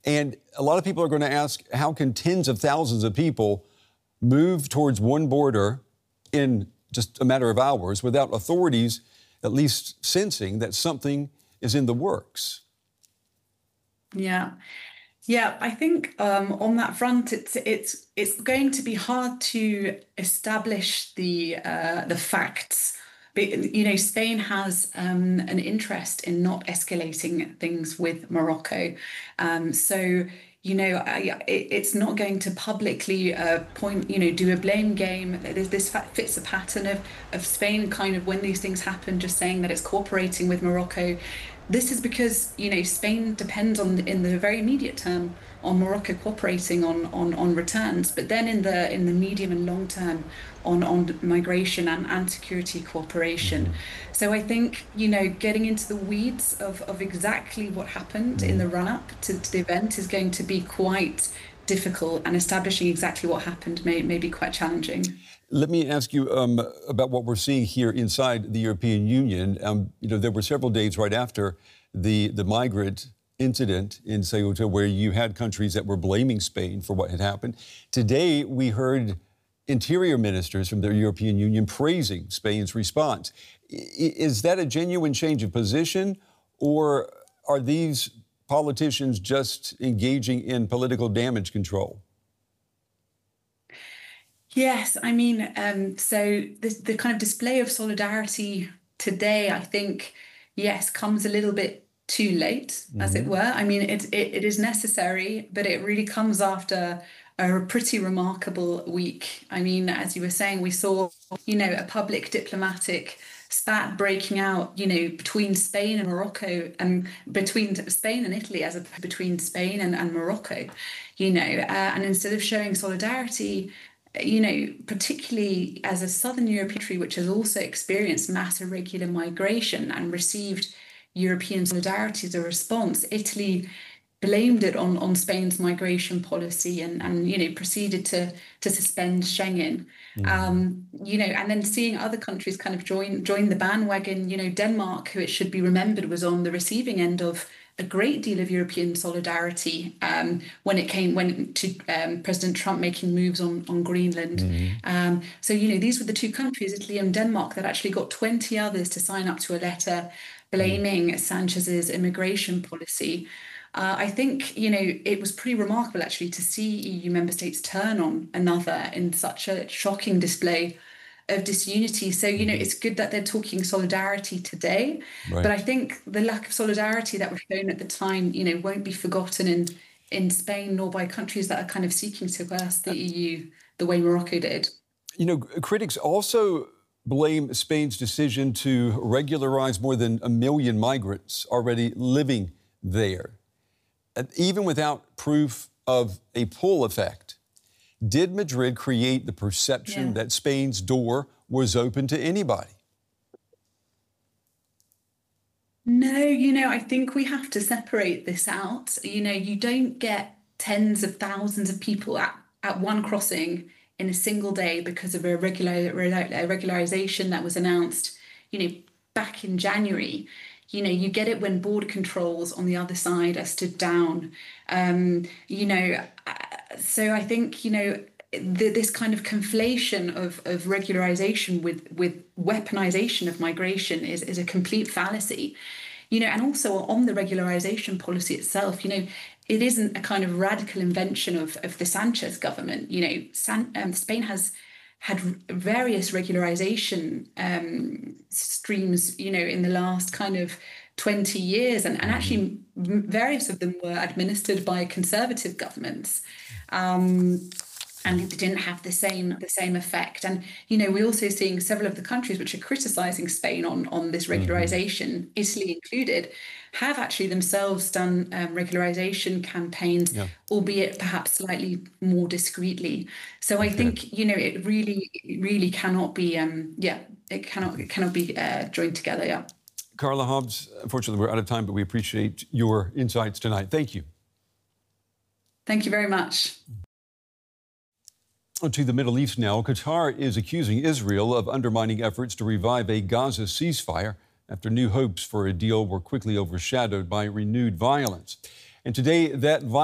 And a lot of people are going to ask, how can tens of thousands of people move towards one border in just a matter of hours without authorities at least sensing that something is in the works? Yeah. Yeah, I think on that front, it's going to be hard to establish the facts. But, Spain has an interest in not escalating things with Morocco. So, it's not going to publicly do a blame game. This fits a pattern of Spain kind of when these things happen, just saying that it's cooperating with Morocco. This is because, Spain depends in the very immediate term on Morocco cooperating on returns, but then in the medium and long term on migration and security cooperation. So I think, getting into the weeds of exactly what happened in the run-up to the event is going to be quite difficult, and establishing exactly what happened may be quite challenging. Let me ask you about what we're seeing here inside the European Union. There were several days right after the migrant incident in Ceuta where you had countries that were blaming Spain for what had happened. Today, we heard interior ministers from the European Union praising Spain's response. Is that a genuine change of position, or are these politicians just engaging in political damage control? Yes, I mean, so the kind of display of solidarity today, I think, yes, comes a little bit too late, as it were. I mean, it is necessary, but it really comes after a pretty remarkable week. I mean, as you were saying, we saw, a public diplomatic spat breaking out, between Spain and Morocco, and between Spain and Italy, between Spain and Morocco, and instead of showing solidarity, particularly as a southern European country, which has also experienced mass irregular migration and received European solidarity as a response, Italy blamed it on Spain's migration policy and proceeded to suspend Schengen. And then seeing other countries kind of join the bandwagon. Denmark, who it should be remembered was on the receiving end of a great deal of European solidarity when it went to President Trump making moves on Greenland. So these were the two countries, Italy and Denmark, that actually got 20 others to sign up to a letter blaming Sanchez's immigration policy. I think, it was pretty remarkable, actually, to see EU member states turn on another in such a shocking display of disunity. So, it's good that they're talking solidarity today. Right. But I think the lack of solidarity that was shown at the time, won't be forgotten in Spain, nor by countries that are kind of seeking to coerce the EU the way Morocco did. Critics also blame Spain's decision to regularize more than 1 million migrants already living there. Even without proof of a pull effect, did Madrid create the perception that Spain's door was open to anybody? No, I think we have to separate this out. You don't get tens of thousands of people at one crossing in a single day because of a regularization that was announced, back in January. You get it when border controls on the other side are stood down. So I think, this kind of conflation of regularization with weaponization of migration is a complete fallacy. And also on the regularization policy itself, it isn't a kind of radical invention of the Sanchez government. Spain has had various regularization streams, in the last kind of 20 years. And actually, various of them were administered by conservative governments. And it didn't have the same effect. And, we're also seeing several of the countries which are criticizing Spain on this regularization, Italy included, have actually themselves done regularization campaigns, albeit perhaps slightly more discreetly. So I think, it really cannot be, it cannot be joined together, Carla Hobbs, unfortunately, we're out of time, but we appreciate your insights tonight. Thank you. Thank you very much. To the Middle East now. Qatar is accusing Israel of undermining efforts to revive a Gaza ceasefire after new hopes for a deal were quickly overshadowed by renewed violence. And today, that violence